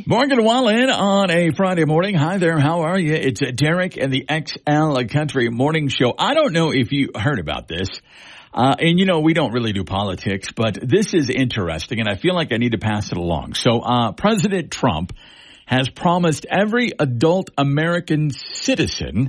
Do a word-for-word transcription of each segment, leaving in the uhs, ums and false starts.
Morgan Wallen on a Friday morning. Hi there. How are you? It's Derek and the X L Country Morning Show. I don't know if you heard about this. Uh, and you know, we don't really do politics, but this is interesting and I feel like I need to pass it along. So, uh, President Trump has promised every adult American citizen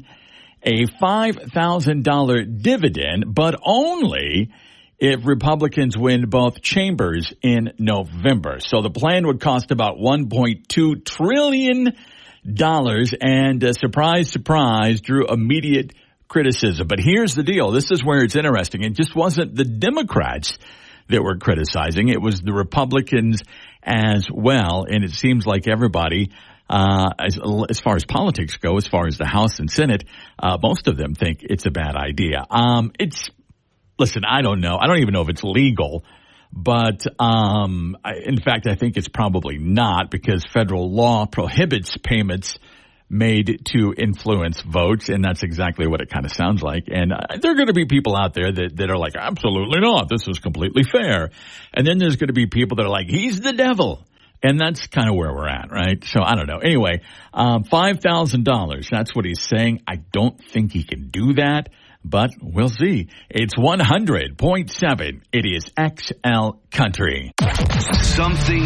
a five thousand dollars dividend, but only if Republicans win both chambers in November. So the plan would cost about one point two trillion dollars and uh, surprise, surprise, drew immediate criticism. But here's the deal. This is where it's interesting. It just wasn't the Democrats that were criticizing. It was the Republicans as well. And it seems like everybody, uh, as, as far as politics go, as far as the House and Senate, uh, most of them think it's a bad idea. Um, it's, Listen, I don't know. I don't even know if it's legal, but um, I, in fact, I think it's probably not because federal law prohibits payments made to influence votes, and that's exactly what it kind of sounds like. And uh, there are going to be people out there that, that are like, absolutely not. This is completely fair. And then there's going to be people that are like, he's the devil. And that's kind of where we're at, right? So I don't know. Anyway, um, five thousand dollars. That's what he's saying. I don't think he can do that. But we'll see. It's one hundred point seven. It is X L Country. Something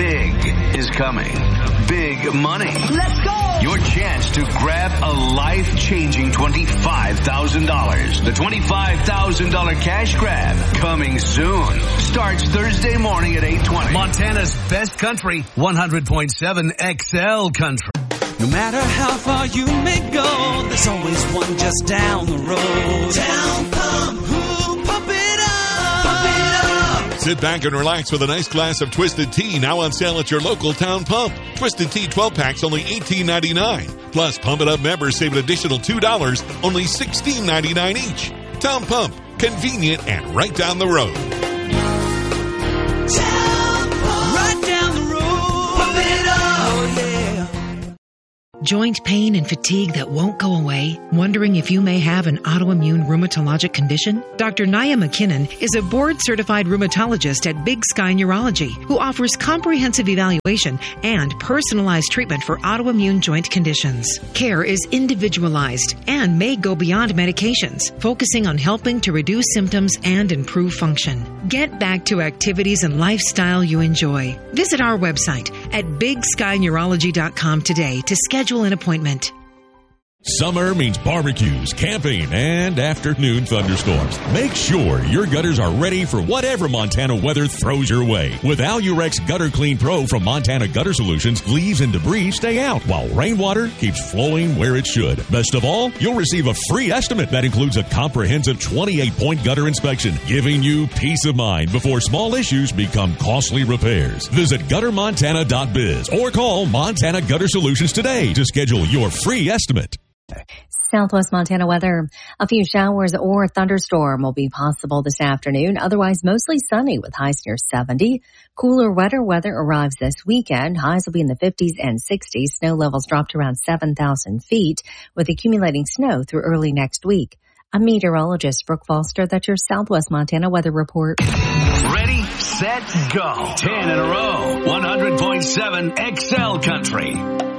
big is coming. Big money. Let's go! Your chance to grab a life-changing twenty-five thousand dollars. The twenty-five thousand dollars cash grab coming soon. Starts Thursday morning at eight twenty. Montana's best country, one hundred point seven X L Country. No matter how far you may go, there's always one just down the road. Town Pump, ooh, pump it up, pump it up. Sit back and relax with a nice glass of Twisted Tea now on sale at your local Town Pump. Twisted Tea twelve packs only eighteen ninety-nine. Plus, Pump It Up members save an additional two dollars, only sixteen ninety-nine each. Town Pump, convenient and right down the road. Town Pump, right down the road. Pump it up, oh yeah. Joint pain and fatigue that won't go away? Wondering if you may have an autoimmune rheumatologic condition? Doctor Nia McKinnon is a board-certified rheumatologist at Big Sky Neurology who offers comprehensive evaluation and personalized treatment for autoimmune joint conditions. Care is individualized and may go beyond medications, focusing on helping to reduce symptoms and improve function. Get back to activities and lifestyle you enjoy. Visit our website at big sky neurology dot com today to schedule an appointment. Summer means barbecues, camping, and afternoon thunderstorms. Make sure your gutters are ready for whatever Montana weather throws your way. With Alurex Gutter Clean Pro from Montana Gutter Solutions, leaves and debris stay out while rainwater keeps flowing where it should. Best of all, you'll receive a free estimate that includes a comprehensive twenty-eight point gutter inspection, giving you peace of mind before small issues become costly repairs. Visit gutter montana dot biz or call Montana Gutter Solutions today to schedule your free estimate. Southwest Montana weather. A few showers or thunderstorm will be possible this afternoon. Otherwise, mostly sunny with highs near seventy. Cooler, wetter weather arrives this weekend. Highs will be in the fifties and sixties. Snow levels drop to around seven thousand feet with accumulating snow through early next week. I'm meteorologist Brooke Foster. That's your Southwest Montana weather report. Ready, set, go. Ten in a row. one hundred point seven X L Country.